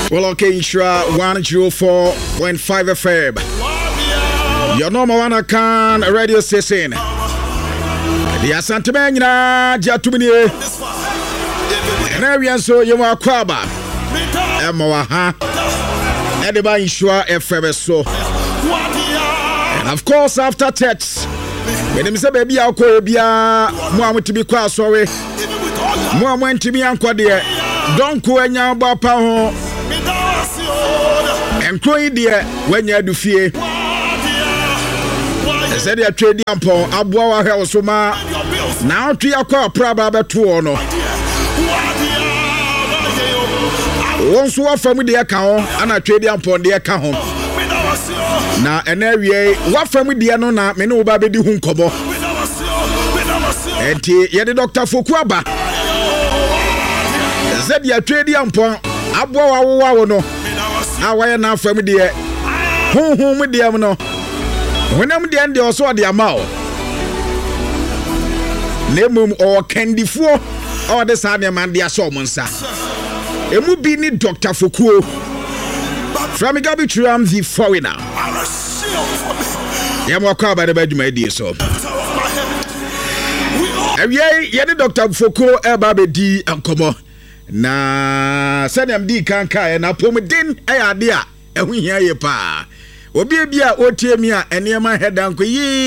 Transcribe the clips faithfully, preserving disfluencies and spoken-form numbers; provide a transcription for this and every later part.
Well, okay, sure, one oh four point five F M. Your number one account radio station. The Asante Menina, Jatumini. And area so you are Kwaba. Emoaha. Ediba sure F M so. And of course, after text, when you say baby, I'll call you. More to be quite sorry. More went to be uncle dear. Don't go any about power. And cry dear when you do fear. I said you're trading upon Abwa Helsoma. Now, three o'clock, probably two or no. Once you offer me the account, and I trade upon the account. Now, an area, what from with the Anona, Menu Baby di Hunkobo. And yet the doctor Fukwaba. I said you're trading upon Abwa no. How are you now from the who whom with the Amno? When I'm the end, also the amount. Nemum or candy for or the Sanya man, the Assomansa. It would be need Doctor Fuku from Gabitram, the foreigner. Yamaka by the bed, my dear so. And yea, yet the Doctor Fuku, a baby D and Como. Na send them D can't carry and Apomidin, a idea, and we hear you pa. Obi bia otie mi a enema hedanko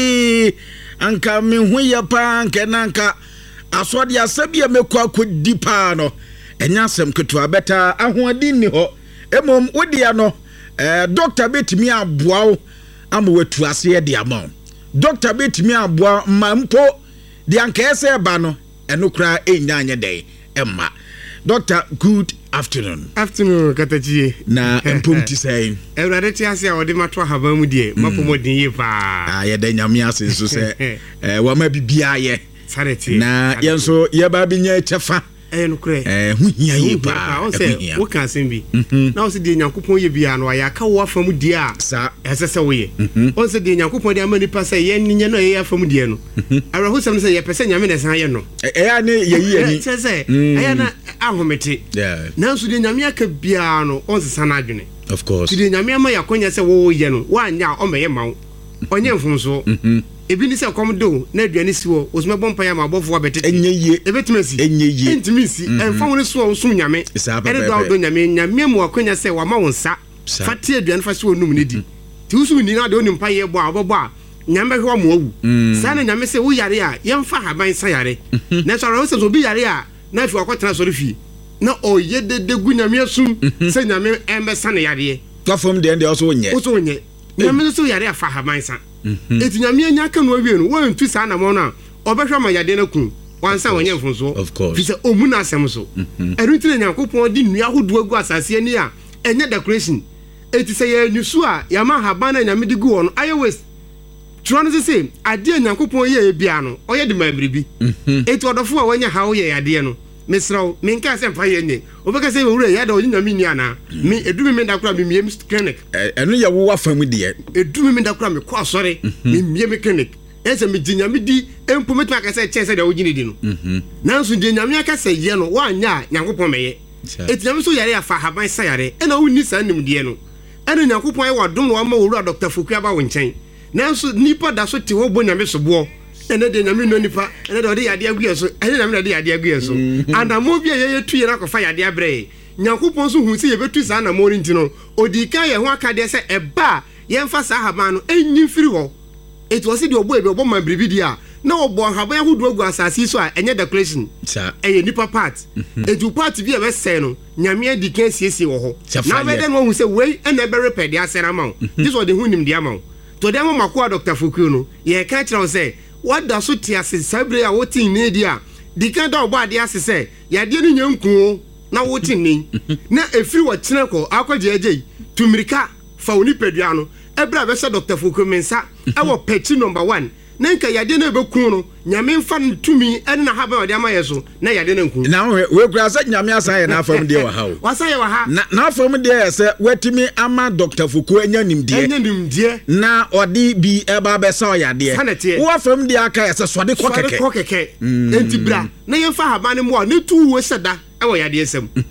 yi anka me hu ye pa anka nanka asode asabia mekwa akodi pa no enya asem keto abeta ahoadi ni ho emom wodia no eh doctor betimi aboa wo am watu ase ye dia ma doctor betimi aboa mampo de anka ese ba no enokra enya anye den emma. Doctor, good afternoon. Afternoon, Kataji. Na empumti say. Every day I say, "I did my twa have a mudie." Mapomodi ye pa. Ah, ye den nyamia se so say. Eh, wa ma bibia ye. Sareti. Na ye so ye ba bi nya chefa. Eh, no kre. Eh, hu hia ye pa. On say, "Wo kan sem bi." Na o se de Nyankopon ye bia no ya ka wo afam die a. Sa. Esese wo ye. On se de Nyankopon de amani pa say ye nye no ye afam die no. Ara hu sem say ye pese nyame na san ye no. Eh, ya ne ye yi ani. Sese. Aya na ahomete. Yeah. Na so de nyame aka bia no on se san adwene. Of course. De nyame ama yakonya se wo wo ye no. Wa anya o meye mawo. Onye mfumso. Mhm. Ebi ni se kom do na aduane si wo osuma bompa ya ma abofo abetete enye ye ebetimasi enye ye entimisi enfa woni so so nyame ere do do nyame nyame mu akonya se wa ma wonsa fati aduane fa so onum ne di ti usu ni na de onim pa ye bo abobo a nyame hwe mo awu sa na nyame se wo yare a yemfa haban sa yare na so ro se so bi yare a na fi akotena so refi na oye de de gu nyame asum se nyame embe sa na yare to from the end also nye also nye nyame so yare afa haban sa eti nyame anya ka no awie no wan tu sa na mo na obehwa ma yade na kun wansa wonye mfunso of course fi se omuna asem so erutire Nyankopon di nnua hodo agu asase ani a enye decoration eti se ye nyusu a ya ma haban na nyame di gu wono aye west tron se se ade Nyankopon ye bia no oye de mabribi eti odofo a wanya hawo ye yade no mesraw menka se mpa ye nye obeka se wure ya da onye nyame ni ana me edumi me da kura me miem clinic eno ye wo afam de edumi me da kura me kwa sore me miem clinic ese me ginyame di empometu aka se che se da ogini di no nanso ginyame aka se ye no wa anya Nyankopon meye eti nyame so yare afa haban sa yare ena wonni sa nim de no ena Nyankopon ayi wadom no ama wura Doctor Fuku ba wo nchen nanso nipa da so te wo bo nyame so bo ene de nyame no nipa ene de ode yade agu yeso ene nyame de yade agu yeso andamo bia ye yetu ye na kofa yade abre Nyankopon so hu se ye betu sa na mo rinti no odi kan ye ho aka de se eba ye mfa sa haban no enyi firi ho it was the obo ebe obo man bribidi a na obo haban hudu agu asasi so a enye decoration sa eye nipa part eju part bi e be se no nyame adi kan siesie wo ho na be de no hu se we ene be repair dia sera ma this was the hunim dia ma to dem makwa Doctor Fuku no ye ka kira say what da so tiase sabre a wotin ne dia di kan da obo ade ase se ya de no nyanku na wotin ni na efiri wo kyeneko akwaje agei tumirika fa oni pedua no ebra be se Doctor Fuku mensa e wo pechi number one na nka yade na be kun no nyame mfa ntumi ene na haba wade ama yeso na yade na nkun na we kura sa nyame asaye na afam de wa ha o wasaye wa ha na na afam de se watimi ama Doctor Fuku anya nimde anya nimde na odi bi eba be sa yade wo afam de aka se sode ko keke ko keke enti bra na yemfa haba ne mo ne tu wo seda e wo yade esem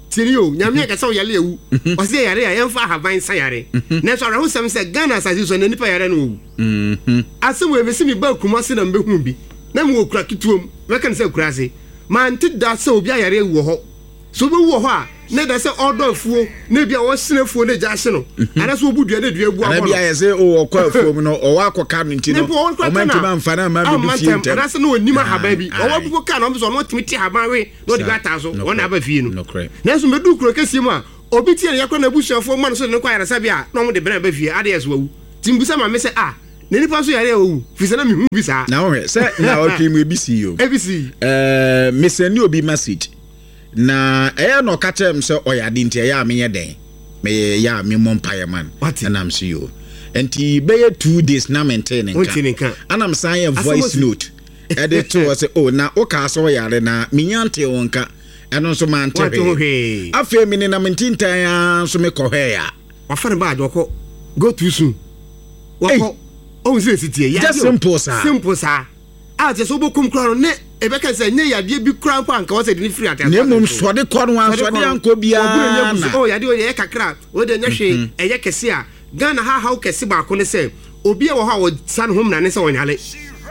Tirio, Yamia Casso Yalu, was there a Yamfa Havan Sayare. Next, I was some said Ghana as you and Nipa Yarenu. As some way, see me both Kumasin and Bumbi. Then we'll crack it to him, reckon so crazy. Man, did that so be a yare. So we were. Neda say order fuo na bia wo sene fuo na jaase no ana so obu dua na dua bu abo no bia say o kwa fuo mu no o wa koka no nti no o manti man fa na ma bi fie ntem ana se no onima haba bi o wa bu ka no so no timi ti haba we no de gata so wona aba fie no na so medu kuro kesi mu a obi tie ya kwa na busuafo man so ne kwa yara sabia no mo de bena aba fie ade yeso wu timbusa ma me say ah ne nipa so yare owu fise na me hu bi sa na o he say na o twi mu ebisi yo ebisi eh mesani obi message na eh no ka tem se oyade ntia ya menye den me ya me mompaye man anam se yo enti be two days na maintain nka anam san ye voice note edit to say oh na o ka so yare na menyante wonka eno so man tebe afa mi ni na mentintan ya so me kohwe ya wafare ba adoko go too soon wako o se sitie ya just simple sa simple sa a je so bokum kro ne ebeka se nye yade bi kra mpa anka wo se de free attention ne mum so de kɔ no so de anko bia o yade o ye kakra o de nya hwe eye kese a Ghana ha ha kese ba ko ne se obi e wo ha wo san hom na ne se wonyale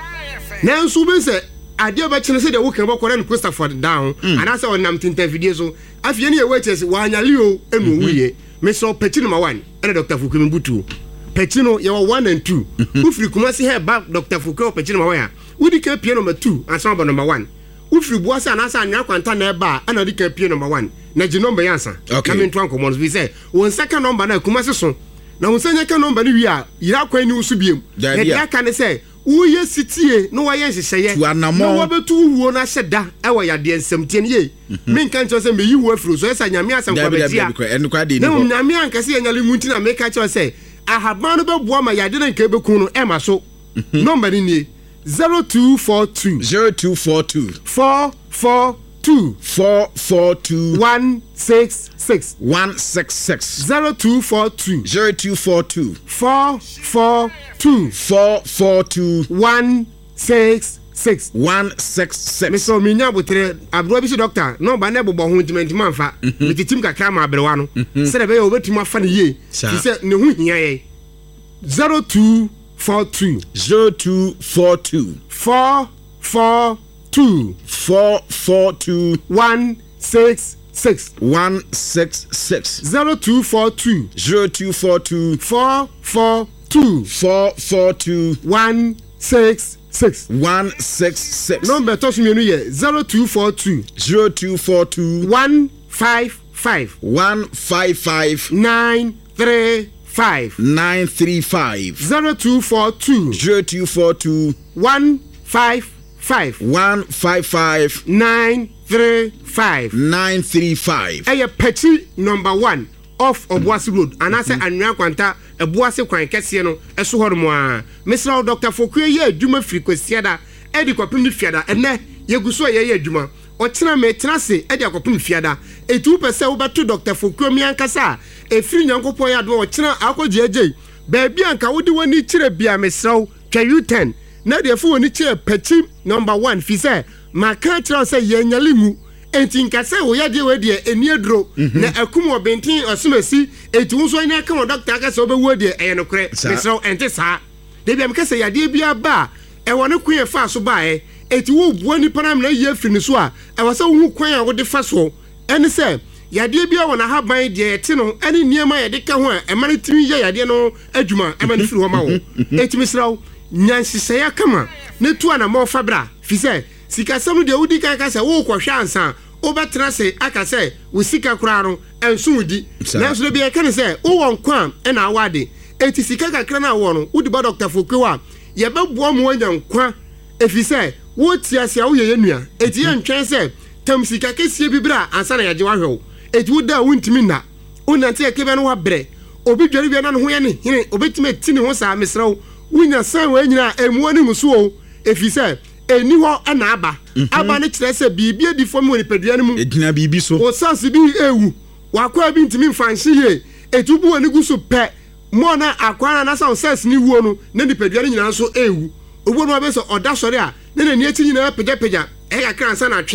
na nso be se ade oba kine se de wo kan bo kɔ na Christopher down ana se wonam tinta video so afie ne ye we chese wanyale o enu wuye me so peti number one ene Doctor Fukumi Butu peti no ye wo one and two ufiri Kumasi he ba Doctor Fukumi peti number one Udi ke pie number two and some number one. Ufri buasa na asa anya kwanta na eba ana di ke pie number one. Na ji number yansa. Na me ntwan komons we say won second number na Kumasi so. Na won sanya ka number ni wi a yira kwan ni usu biem. Na dia ka ne say wo ye sitie no wa ye hyehyeye. Na wo betu wuo na hyeda e wo yade ensem tie ne ye. Me nka ncho say me yi wo afro so esa nyame asam kwa betia. Na nyame anka se nyale munti na me ka cho say ahaban no be boa ma yade na nka be kun no e ma so. Number ni zero two four two zero two four two four four two four four two one six six one six six zero two four two zero two four two four four two four four two one six six one six six. Mister Minya Butre abro bi doctor no ba na bobo ho ntiment manfa metitim kakra ma abrewa no se de be obetuma fa ne ye se ne hu hia ye zero two four two zero two four two four four two four four two one six six one six six zero two four two zero two four two four four two four four two one six six one six six. Number touch me here zero two four two zero two four two one five five one five five nine three five nine three five zero two four two zero two four two one five five one five five nine three five nine three five. Eye Petty number one off Obuasi Road and I say Anwa Kwanta Obuasi Kwan kese no eso hormo a Mister Doctor Fokue ye adwuma frequency da e di kwapim fiada ene yeguso ye ye adwuma o tena me tena se e di akwapim fiada e two percent wo beto Doctor Fokue mi ankasa e firi nyankopon ya do o tena akojeje ba bia anka wodi wani kire bia mesrew twa U ten na de fo woni kire Petty number one fi se maka kire se ye nyale mu enti nkase wo yade we de eni aduro na akum obentin osumesi eti wonso anya ka doctor aka se obewu de e no kure mesrew enti sa de bia mekase yade bia ba e woni kwen fa so ba e eti wo buo ni panam na ye firi so a e wase wo kwen a wo de fa so eni se yade bia wona haban de eti no eni niema yade ka ho a e mane timi ye yade no adwuma e mane firi ho ma wo eti mesrew nyansise ya kama ne tu ana mo fabra fi se sika samu de udi kan ka se wo kwohwe ansa o betra se aka se wo sika kura no enso udi na so de kan se wo won kwa e na awade eti sika kakra na wo no udi ba Doctor Fokue wa ye beboa mo anya nkwa efi se wo tiase a wo ye nua eti ye ntwen se tam sika kesie bibira ansa na yaje wa hwew eti wo da wontimi na unante e kebe no wa bre obi dware bia na no ho ye ne hene obetime ti ne ho sa mesrew wunya san wa nyina emu ani muso o efi se eni ho ana aba aba ne kire se bibia di fo mo ni pedua ne mu edina bibi so o sanse bi ewu wakwa bi ntimi mfanhye ye etubu ani guso pe mo na akwa na sa sense ni wuo no ne ni pedua ne nyina so ewu obo no be so oda sori a ne ne ni eti nyina peja peja e ka kran sa na twen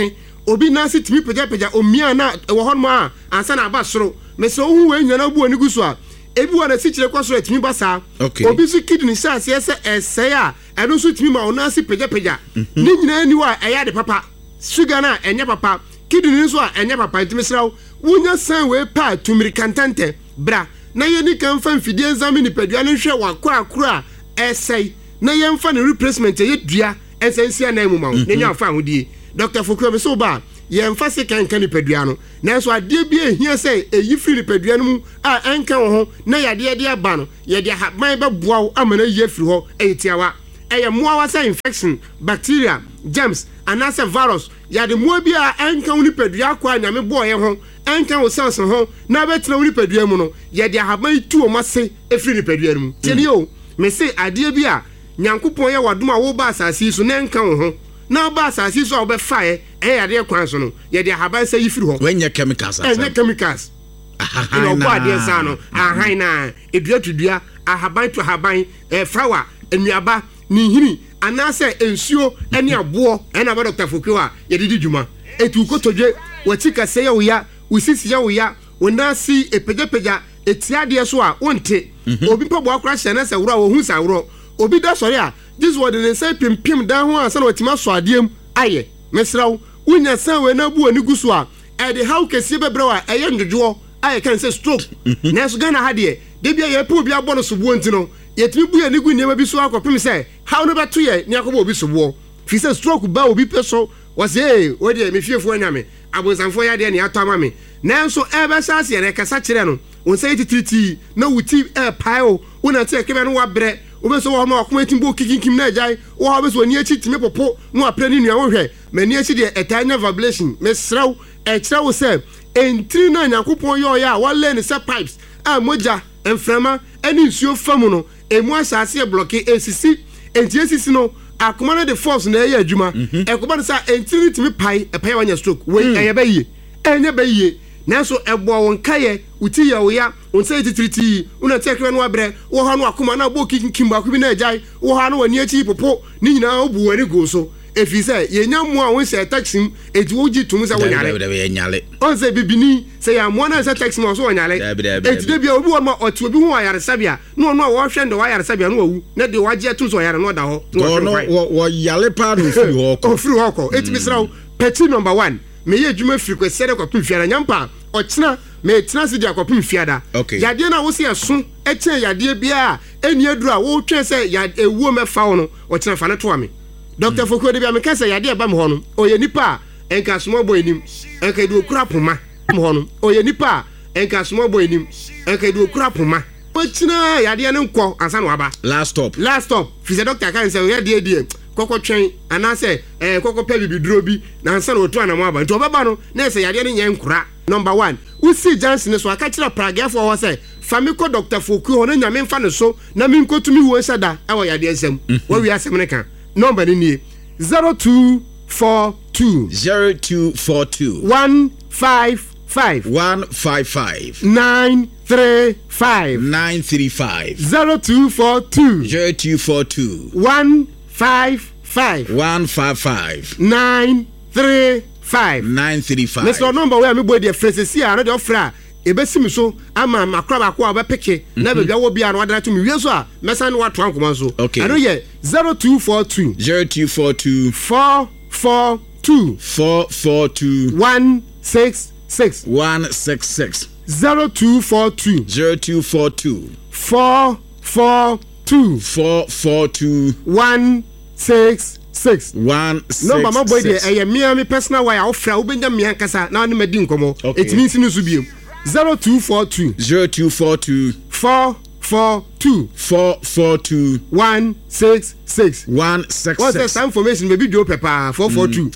obi nasi timi peja peja omia na wo hon ma ansa na aba soro me se ohu we nyana bu oni guso a ebi wa na si kire kwa soro timi basa obi su kidney sa se se ese a eno su timi ma onasi peja peja ni nyina ni wa eya de papa sugar na enye papa kidney so a enye papa ntimi srawo wunya san we pa tumiri kantante bra na ye ni kan fa mfidie nzame ni padua no hwe wa kwa akura esei na ye mfa ne replacement ye dua esensia na emu ma wo nya afa hodie Doctor Fokro me so ba ye mfa se kan kan ni padua no na so ade bi ehia sei eyi firi padua no mu a enka wo ho na yade de aba no ye de haban be boa wo amana ye firi ho eyitiawa eye moawa say infection bacteria germs anase virus yade mo bi a enka wo ni padua kwa nyame bo ye ho enka wo cells ho na betra wo ni padua mu no ye de haban tu o mase efiri ni padua mu tieni o me say ade bi a nyankopon ye wadom a wo ba asase so na enka wo ho na ba asase so obe fae e yade kwan so no ye de haban say yifiri ho when ye chemicals eh chemicals aha no kwa de sa no aha na edua tudua ahaban to haban eh flower enuaba ni hiri anase ensuo ene abo ena ba Doctor Fokro a ye didi djuma etu kotodwe wachika sey ya uya usisi ya uya onasi epejepeja etiade so a wonte obi pabo akura hye na se wura wo hu sa wuro obi da sori a this word ne say pimpim dan ho ansa na watima so adiem aye mesraw unya san we na bu ani guso a e de how kese bebrew a eye ndwodwo aye kan say stroke na so gana ha de de bia ye pa obi abo no so bu ntino yetimi bu ani gu niam bi so akopim say how no beto ye ni akobo obi so bu fi say stroke ba obi peso was eh we de me fiefo anyame abonsanfo ya de ne atama me na so e be sa se ne kasa kire no won say titriti na wuti e paio wona te kebe no wa bre obeso wo no akoma timbo kikinkim na ajai wo ha beso ni achi time popo no apre ni nua wo hwe mani achi de etanya vibration me sraw e kira wo se entri na nyakopon yo ya wa le ne se pipes a moja enframa ani nsuo famu no emu asase e block esisi enti esisi no akoma na the force na eya adwuma ekoba no sa entri timi pai e pai wanya stroke we eye ba yie enye ba yie nanso ebo won kaye uti ya oya on say titriti una tekre no abre wo ha no akoma na bo kinkim ba ku bi na ajai wo ha no wani achi popo ni nyina obu wani go so efi say ye nya mo a won say taxim eti wo gi tum say wo nyale on say bibini say ya mo na say taxim so wo nyale eti de bia obi wo ma otu obi hu ayare sabia no no wo hwe ndo wa ayare sabia no wu na de wa gi tum so ayare no da ho no wo yale pa no firi ho ko firi ho ko eti bisraw petit number one me ye djuma firi ko sere ko pimfiara nyampa ochina me tina si dia ko pimfiada yade na wo se esu eche yade bia eni aduru a wo twen se yade ewuo mefa wo no ochina fa ne to ame Doctor Fokro de bia me ka se yade ba me ho no oye nipa enka small boy nim enka du okura poma me ho no oye nipa enka small boy nim enka du okura poma ochina yade ne nko ansa no aba last stop last stop fi se doctor kan se yade die koko twen anase eh koko pe bibiduro bi na ansa na otu anamo aba nti obeba no na ese yade ne nyen nkura number one usi Johnson so aka kira pragafo ho se famiko Doctor Fokro ho na nyame mfa ne so na mi nkotumi wo sada e wo yade ensem wo wi asem ne kan number ni ni zero two four two zero two four two one five five one five five nine three five nine three five zero two four two zero two four two one five five one five five nine three five nine three five. Mister number where me boy the phrase see na de ofra e be simi so ama makra ba ko ba peke na be wo bia na wadana to me wie so a mesa no wato ankoma so I know ye zero two four two zero two four two four four two four four two one six six one six six zero two four two zero two four two four four two four four two one six six one six number my boy there eh me me personal wire ofra wo benya me ankasa na ne madi nkomo it means no so biem zero two four two zero two four two four four two four four two one six six one six what's the some information maybe do paper four four two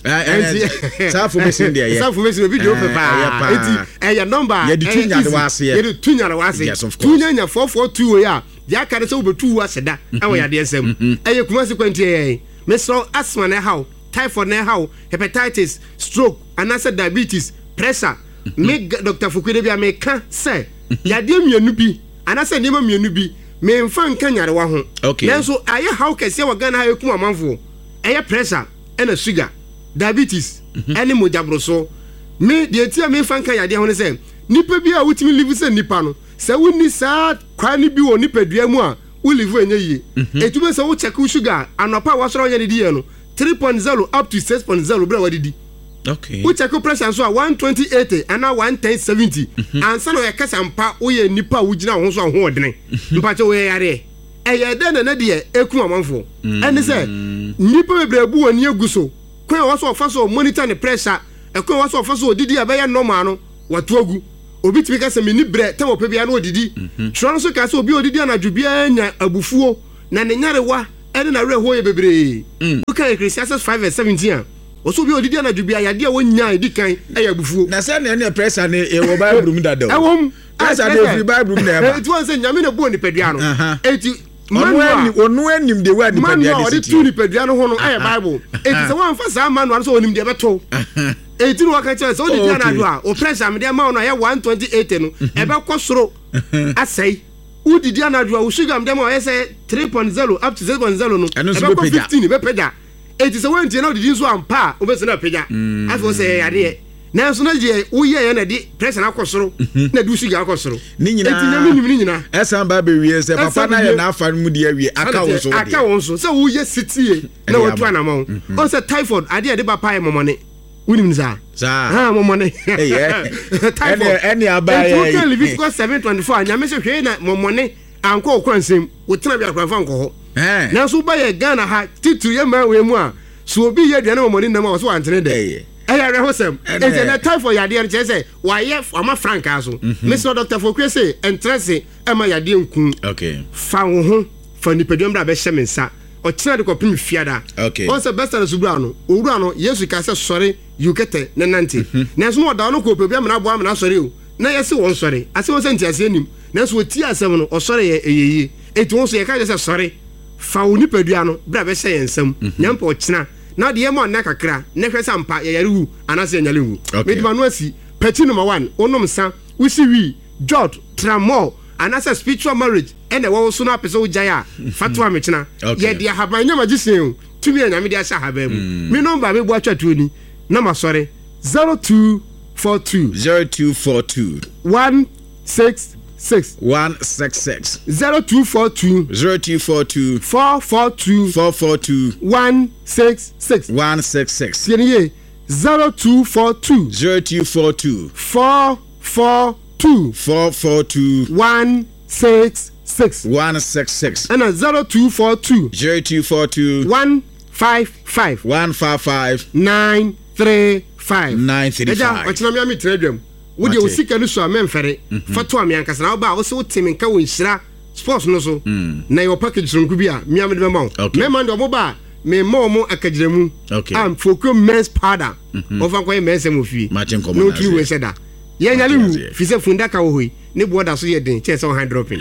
some information there some information maybe do paper eti eh your number you do tunya de wase you do tunya de wase tunya nya four four two we ya ya ka de so betu waseda e we ya de ensem eh kuma sequence eh Mister asthma na how typhoid na how hepatitis stroke anasa diabetes pressure me Doctor Fokro de bia me ka say yade mienu bi anasa nema mienu bi me mfa nka nyare wa ho nanso aye how kese wa Ghana ha ekum amanfo eye pressure ena sugar diabetes any mojabroso me the tia me fanka yade ho ne say nipa bi a wutimi live say nipa no say woni sa kwa ni bi wo nipadua mu a wo live enye yi etube say wo check sugar anopa wasoro nya di ye no three point zero up to six point zero bra wadidi. Okay. We check pressure so one twenty eighty and now one ten seventy. And so we kasa mpa we nipa wo gina ho so ho odene. Mpa che we yare. E ye den na de eku amanfo. And say nipa bebre bu wani aguso. Kwen wo so fa so monitor the pressure. E kwen wo so fa so didi abeya normal no watu agu. Obi tibi kasa me ni bre tem opebia na odidi. Tron so kasa obi odidi anadwo bia nya abufuo na ne nyarewa ene na re ho ye bebre. Look at Ecclesiastes five verse seventeen. Oso bi odidi na dubia yade a wonya edi kan eya bufuo na se na ne pressure ne e wo Bible mu dada e wom pressure ne free Bible mu na e ba eti won se nyame na bo ni pedua no eti manu onu anim de wa ni pedua de manu odi tu ni pedua no ho no e Bible eti se won fa sa manu so onim de beto eti no waka che se odidi na do a o pressure me de ma no ya one twenty-eight no e be kosoro asai udidi na do a o sugar me de ma o say three point zero up to six point zero no e be fifteen be peda. It is a one to know the use one pa, Obesana Pega. I will say, I did. Now, so that we are a press and Acosro, Nadusi Acosro. Nina, as some baby years, a papa and half and moody area. I can't so we just sit here. No one among. Also, typhoid, I did about pie money. Williams are. Ah, more money. Typhoid, any about it. seven twenty four, and I miss a more money. Uncle Quansim would tell me a grandfather. Now, so by a Ghana had titu ye man we mo so be ye no money na ma so antene dey eh ya rehosem it's a time for your dear say why ye for frank aso Mister Doctor Fokwe say entrance e ma yade nkun okay fa wo ho fa nipadum bra be hye mensa o kire de kopim fiada okay once best of subra no owura no yesu ka say sorry you get ne nante na so mo da no ko pe bia me na bo am na sorry o na yesi won sorry ase won senti ase anim na so ti asem no o sorry ye eyeye etu won so ye ka say sorry fa oni padua no bra be hye ensam nyampa o kina na de yema na kakra ne hwesa mpa ye yare hu anase nyale hu medima no asi pati number one onom sa usi wi jot tramol anase spiritual marriage ene wo so na pese wo jaya fatwa me kina ye de haban nyama gisen tumi anyame de asha haban mu me number be bo atwatu ni na ma sore zero two four two zero two four two one six six one six six zero two four two zero two four two four four two four four two one six six one six six yeniye zero two four two zero two four two four four two four four two one six six one six six and zero two four two zero two four two one five five one five five nine three five nine three five. What's na me tredwam wo de osika no so amemfere fato am yankasa na wo ba wo so timi nka wo nhira sports no so na your package so nku bi a me am de ma wo me man do mo ba me mo mo akagiremu am Fokwe men's powder over kwa men's mo fi no three we said that ye nyale wu fi se funda ka wo hoi ne bo da so ye den che se hand dropping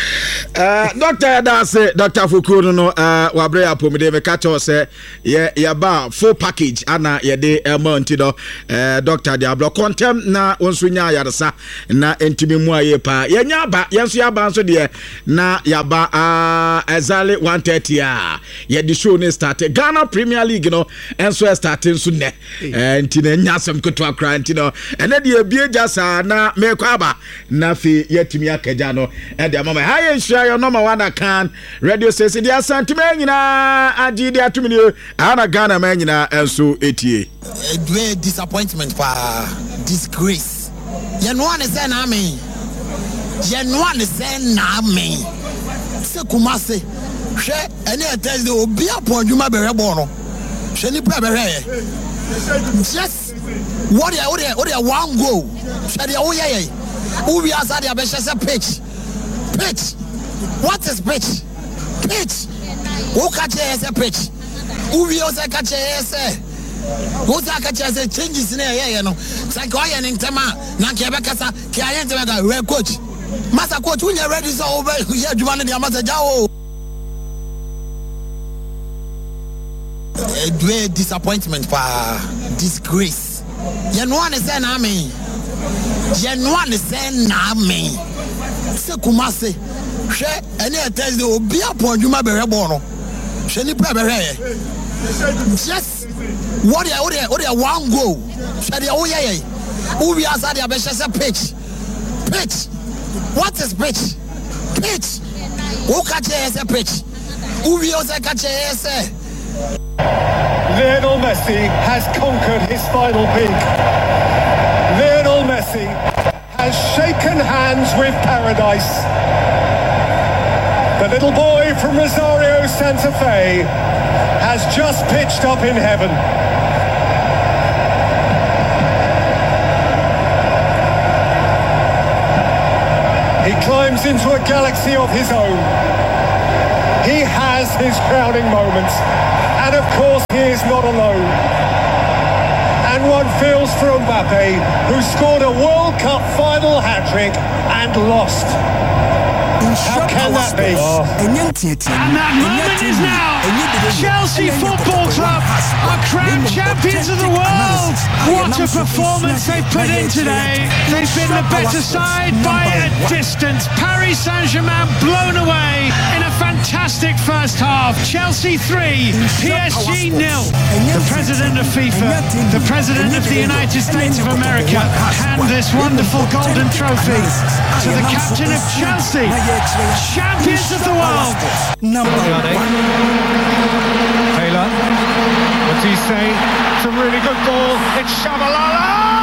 Uh, Doctor Dase, Doctor Fokwe no uh wabre apomide me catch us say ye ye ba full package ana ye de amount do uh Doctor Diablo contem na onso nya yaresa na entimi mu aye pa ye nya ba ye nso ya ba nso de na ya ba uh exactly one thirty a ye the show ne start Ghana Premier League no enso starting so ne enti na nya sam koto akra enti no ene de bie jasa na me kwa ba na fi yetimi akaja no e de mama haye your number one can radio says the asantime nyina agi de atumini ana Ghana man nyina enso etie a great disappointment pa disgrace ye no one say na me ye no one say na me se kumase hwe ene Thursday obi apodwuma be rebo no hwe ni pra be hwe just what they what they what they one go hwe they wo ye ye wo bi asa de be hwe pitch pitch. What is pitch? Pitch. Who catch a pitch? Who will catch a who catch a changes in a year? No, Sakoyan in Tama, Nakabakasa, Kayan, red coach. Master coach, when you're ready, so over here, you want the Master Jao. A great disappointment, pa disgrace. You know what is saying, I mean, you know what is saying, I mean, Sekumase. She any Thursday obi apodwuma be rebo no she ni pra be hwe just What are you? What are you? One goal. Said you, oh yeah, yeah. Who we are? Said you, be just a pitch. Pitch. What is pitch? Pitch. Who catch it as a pitch? Who we also catch it as a? Lionel Messi has conquered his final peak. Lionel Messi has shaken hands with paradise. The little boy from Rosario Santa Fe has just pitched up in heaven. He climbs into a galaxy of his own. He has his crowning moments. And of course, he is not alone. And one feels for Mbappe, who scored a World Cup final hat-trick and lost. How can that be? Oh. And that moment is now. Chelsea Football Club are crowned champions of the world. What a performance they put in today. They've been the better side by a distance. Paris Saint-Germain blown away in a fantastic first half. Chelsea three, P S G nil. The president of FIFA, the president of the United States of America, hand this wonderful golden trophy to the captain of Chelsea. Champions of the world. Number one. Taylor. What do you say? It's a really good ball. It's Shabalala.